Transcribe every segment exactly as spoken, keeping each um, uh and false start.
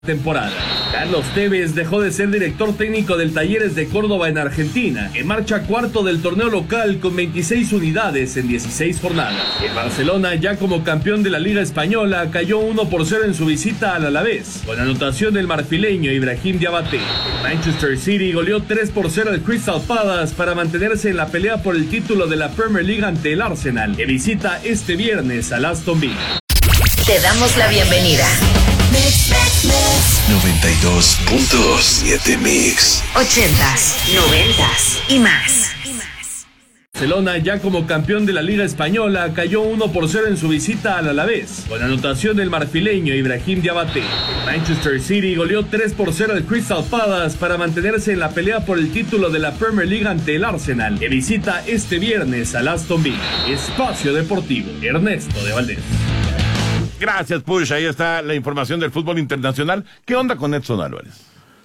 temporada. Carlos Tevez dejó de ser director técnico del Talleres de Córdoba en Argentina, que marcha cuarto del torneo local con veintiséis unidades en dieciséis jornadas. El Barcelona, ya como campeón de la Liga Española, cayó uno por cero en su visita al Alavés, con anotación del marfileño Ibrahim Diabaté. Manchester City goleó tres por cero al Crystal Palace para mantenerse en la pelea por el título de la Premier League ante el Arsenal, que visita este viernes al Aston Villa. Te damos la bienvenida. noventa y dos punto siete Mix. Ochentas, noventas y más. Barcelona, ya como campeón de la Liga Española, cayó uno por cero en su visita al Alavés, con anotación del marfileño Ibrahim Diabaté. Manchester City goleó tres por cero al Crystal Palace para mantenerse en la pelea por el título de la Premier League ante el Arsenal, que visita este viernes al Aston Villa. Espacio Deportivo, Ernesto de Valdés. Gracias, Push. Ahí está la información del fútbol internacional. ¿Qué onda con Edson Álvarez?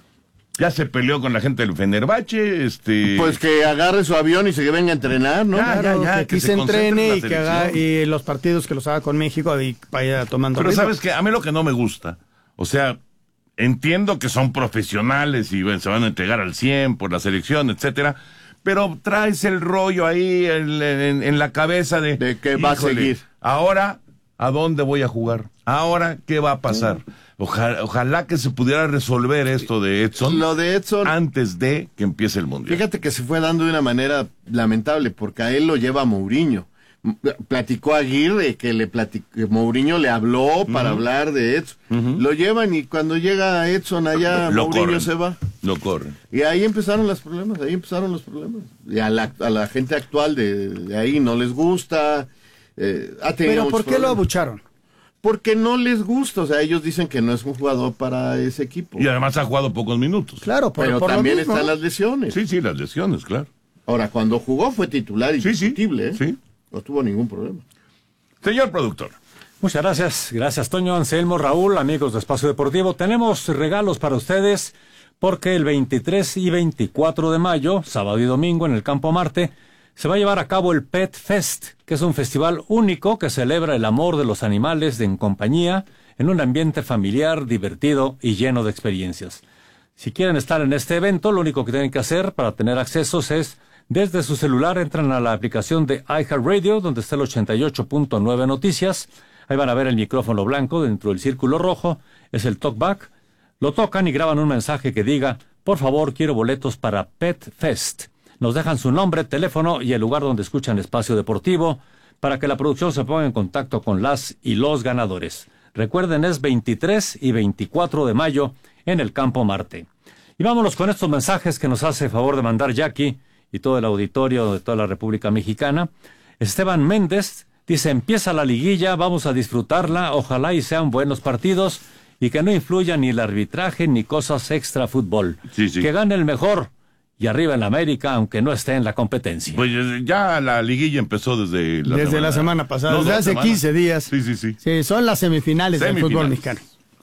Ya se peleó con la gente del Fenerbahce, este... Pues que agarre su avión y se venga a entrenar, ¿no? Ya, claro, ya, ya, que aquí que se, se entrene y que haga y los partidos que los haga con México y vaya tomando Pero ritmo. ¿sabes qué? A mí lo que no me gusta, o sea, entiendo que son profesionales y bueno, se van a entregar al cien por la selección, etcétera, pero traes el rollo ahí en, en, en la cabeza de... De que va a seguir. Ahora... ¿A dónde voy a jugar? Ahora, ¿qué va a pasar? Ojalá, ojalá que se pudiera resolver esto de Edson, Lo de Edson antes de que empiece el Mundial. Fíjate que se fue dando de una manera lamentable, porque a él lo lleva Mourinho. Platicó a Aguirre que le platicó, que Mourinho le habló para uh-huh. hablar de Edson. Uh-huh. Lo llevan y cuando llega Edson allá, lo Mourinho corren. se va. Lo corren. Y ahí empezaron los problemas, ahí empezaron los problemas. Y a la, a la gente actual de, de ahí no les gusta... Eh, ¿Pero por qué problemas. lo abucharon? Porque no les gusta, o sea, ellos dicen que no es un jugador para ese equipo. Y además ha jugado pocos minutos. Claro, por, pero por también están las lesiones. Sí, sí, las lesiones, claro. Ahora, cuando jugó fue titular indiscutible, sí, sí, ¿eh? Sí. No tuvo ningún problema. Señor productor. Muchas gracias, gracias Toño, Anselmo, Raúl, amigos de Espacio Deportivo. Tenemos regalos para ustedes porque el veintitrés y veinticuatro de mayo, sábado y domingo en el Campo Marte, se va a llevar a cabo el Pet Fest, que es un festival único que celebra el amor de los animales de en compañía, en un ambiente familiar, divertido y lleno de experiencias. Si quieren estar en este evento, lo único que tienen que hacer para tener accesos es, desde su celular, entran a la aplicación de iHeartRadio, donde está el ochenta y ocho punto nueve Noticias. Ahí van a ver el micrófono blanco dentro del círculo rojo, es el talkback. Lo tocan y graban un mensaje que diga, por favor, quiero boletos para Pet Fest. Nos dejan su nombre, teléfono y el lugar donde escuchan Espacio Deportivo para que la producción se ponga en contacto con las y los ganadores. Recuerden, es veintitrés y veinticuatro de mayo en el Campo Marte. Y vámonos con estos mensajes que nos hace favor de mandar Jackie y todo el auditorio de toda la República Mexicana. Esteban Méndez dice, empieza la liguilla, vamos a disfrutarla, ojalá y sean buenos partidos y que no influya ni el arbitraje ni cosas extra fútbol. Sí, sí. Que gane el mejor. Y arriba en la América, aunque no esté en la competencia. Pues ya la liguilla empezó desde la Desde semana, la semana pasada, no, desde hace semana. quince días. Sí, sí, sí. Sí, son las semifinales, semifinales del fútbol mexicano.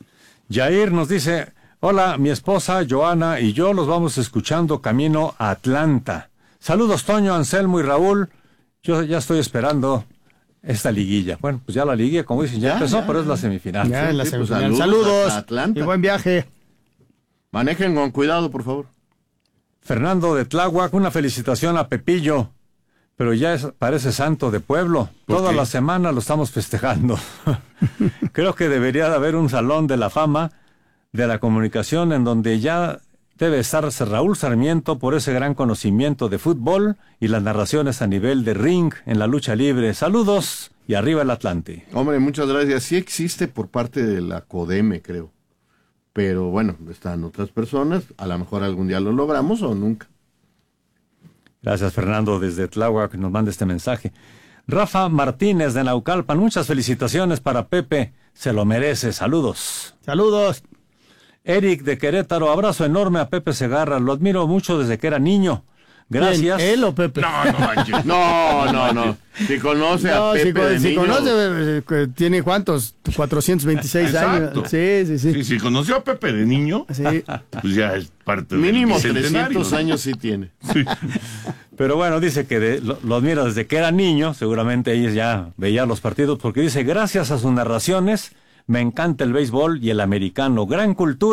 Jair nos dice, hola, mi esposa Joana y yo los vamos escuchando camino a Atlanta. Saludos Toño, Anselmo y Raúl. Yo ya estoy esperando esta liguilla. Bueno, pues ya la liguilla, como dicen, ya, ya empezó, ya, pero es la semifinal. Ya, sí, en la sí, semifinal. Pues saludos, saludos a Atlanta. Y buen viaje. Manejen con cuidado, por favor. Fernando de Tláhuac, una felicitación a Pepillo, pero ya es, parece santo de pueblo. Toda qué? la semana lo estamos festejando. Creo que debería de haber un salón de la fama de la comunicación en donde ya debe estar Raúl Sarmiento por ese gran conocimiento de fútbol y las narraciones a nivel de ring en la lucha libre. Saludos y arriba el Atlante. Hombre, muchas gracias. Sí existe por parte de la CODEME, creo. Pero bueno, están otras personas, a lo mejor algún día lo logramos o nunca. Gracias Fernando desde Tláhuac que nos manda este mensaje. Rafa Martínez de Naucalpan, muchas felicitaciones para Pepe, se lo merece, saludos. Saludos. Eric de Querétaro, abrazo enorme a Pepe Segarra, lo admiro mucho desde que era niño. Gracias. ¿Quién, él o Pepe? No, no manches. No, no, no. Si conoce no, a Pepe si, de si niño... conoce, eh, ¿tiene cuántos? cuatrocientos veintiséis años. Sí, sí, sí. Sí, si conoció a Pepe de niño, sí. Pues ya es parte mínimo del trescientos años sí tiene. Sí. Pero bueno, dice que de, lo, lo admira desde que era niño, seguramente ella ya veía los partidos, porque dice, gracias a sus narraciones, Me encanta el béisbol y el americano. Gran cultura.